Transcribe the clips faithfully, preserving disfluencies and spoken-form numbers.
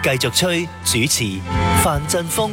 繼續吹，主持范振鋒。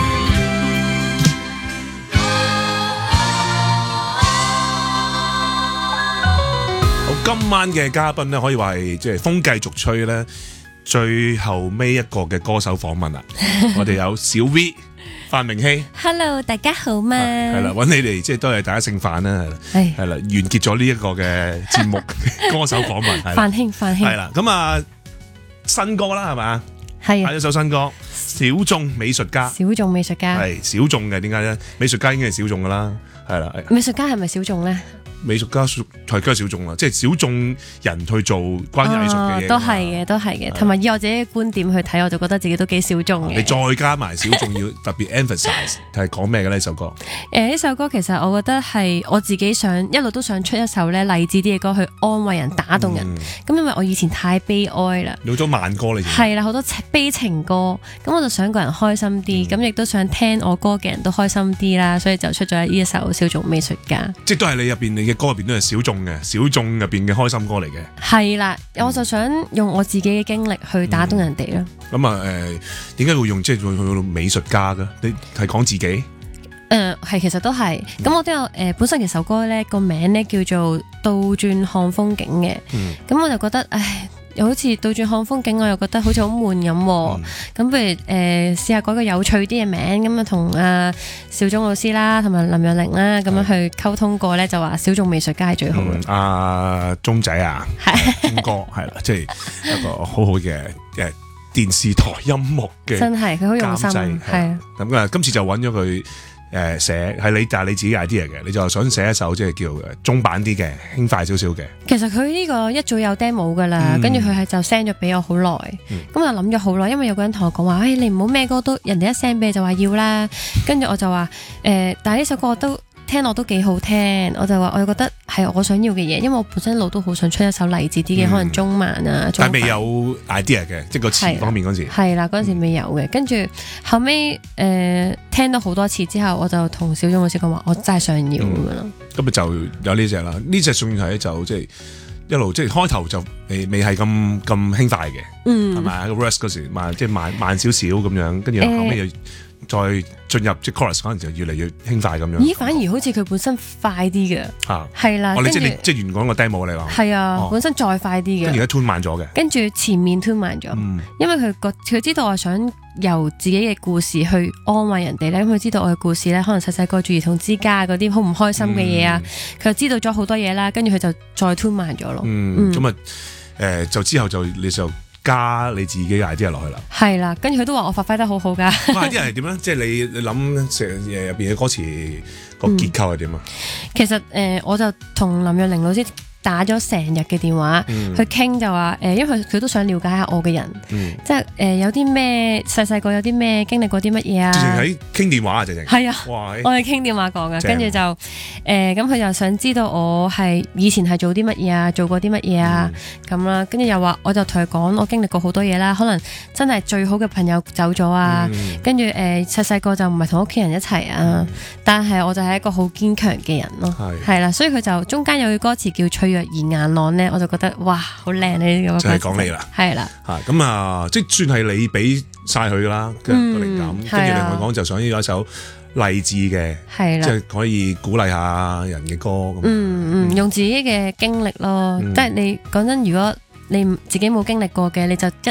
好，今晚嘅嘉賓咧，可以話係即係風繼續吹咧，最後尾一個嘅歌手訪問啦。我哋有小 V 范明希 ，Hello， 大家好嘛？ 係啦，揾你哋即係都係大家姓范啦，係係啦，完結咗呢一個嘅節目歌手訪問，係范兄，范兄係啦，咁啊新歌啦，係咪？ 係係一首新歌，小眾美術家， 小眾美術家係小眾嘅，點解咧？美術家已經係小眾噶啦，係啦， 美術家係咪小眾咧？ 美術家係梗係小眾啦，即係小眾人去做關於藝術嘅嘢， 都係嘅，都係嘅。同埋以我自己嘅觀點去睇，我就覺得自己都幾小眾嘅。 你再加埋小眾，要特別 emphasize 係講咩嘅呢首歌？ 誒，呢首歌其實我覺得係我自己想一路都想出一首咧勵志啲嘅歌，去安慰人、打動人。咁因為我以前太悲哀啦， 有咗慢歌嚟， 係啦，好多悲情歌，咁我就想個人開心啲，咁亦都想聽我歌嘅人都開心啲啦，所以就出咗呢一首《小眾美術家》。即係都係你入邊你嘅歌入邊都係小眾嘅，小眾入邊嘅開心歌嚟嘅。 係啦，我就想用我自己嘅經歷去打動人哋咯。 咁啊誒，點解會用即係去到美術家嘅？你係講自己？誒、 呃，係其實都係。咁我都有誒、呃，本身其實首歌咧個名咧叫做《倒轉看風景》嘅。咁、嗯、我就覺得，唉。又好似倒轉看風景，我又覺得好似好悶咁。咁、嗯、不如誒試下改個有趣啲嘅名，咁啊同阿小鐘老師啦，同埋林若寧啦，咁樣去溝通過咧，就話小眾美術家係最好嘅。阿鐘仔啊，鐘哥係啦，即係一個好好嘅誒電視台音樂嘅， 真係佢好用心，係啊。 咁啊，今次就揾咗佢。誒寫係你，但係你自己 idea 嘅，你就想寫一首即係叫中版啲嘅，輕快少少嘅。 其實佢呢個一早有 demo 噶啦，跟住佢係就 send 咗俾我好耐，咁、嗯、我就諗咗好耐，因為有個人同我講話，誒、哎、你唔好咩歌都人哋一 send 俾你就話要啦，跟住我就話誒、呃，但係呢首歌我都聽落都幾好聽，我就話我又覺得係我想要嘅嘢，因為我本身一路都好想出一首勵志啲嘅，可能中慢啊，中但係未有 idea 嘅，即係個詞方面嗰陣時係啦，嗰陣時未有嘅，跟住後尾誒、呃、聽到好多次之後，我就同小鐘老師講話，我真係想要咁樣咯。咁咪、 嗯、就有呢隻啦，呢隻算係就即係一路即係開頭就未未係咁咁輕快嘅，係咪啊？個 verse 嗰時慢即係慢慢少少咁樣，跟住後尾又。欸再進入即係 chorus 可能就越嚟越輕快咁樣。 咦，反而好似佢本身快啲嘅，係啦。 哦，你即係即係原講個 demo 你話？係啊，本身再快啲嘅。 跟住而家 tune 慢咗嘅。跟住前面 tune 慢咗，因為佢覺佢知道我想由自己嘅故事去安慰人哋咧，咁佢知道我嘅故事咧，可能細細個住兒童之家嗰啲好唔開心嘅嘢啊，佢就知道咗好多嘢啦，跟住佢就再 tune 慢咗咯。 嗯，咁啊誒，就之後就你就。加你自己嘅 idea 落去啦， 係啦，跟住佢都話我發揮得好好噶。 idea 係點咧？即係你你諗成誒入邊嘅歌詞個結構係點啊？ 其實誒、呃，我就同林若寧老師打咗成日嘅電話、嗯、去傾，就話誒、呃，因為佢都想了解下我嘅人，嗯、即係誒、呃、有啲咩細細個有啲咩經歷過啲乜嘢啊？直情喺傾電話啊，直情係啊，我係傾電話講嘅，跟住就誒咁佢又想知道我係以前係做啲乜嘢啊，做過啲乜嘢啊咁啦，跟住、嗯、又話我就同佢講我經歷過好多嘢啦，可能真係最好嘅朋友走咗啊，跟住誒細細個就唔係同屋企人一齊啊，嗯、但係我就係一個好堅強嘅人咯，係啦，所以佢就中間有句歌詞叫脆弱而硬朗咧，我就覺得哇好靚呢啲咁嘅歌詞，就係講你啦，係啦，嚇咁啊，即係算係你俾晒佢噶啦嘅靈感，跟住另外講就想要一首勵志嘅，係啦，即係可以鼓勵下人嘅歌，嗯嗯，用自己嘅經歷咯，即係、嗯、你講真，如果你自己冇經歷過嘅，你就一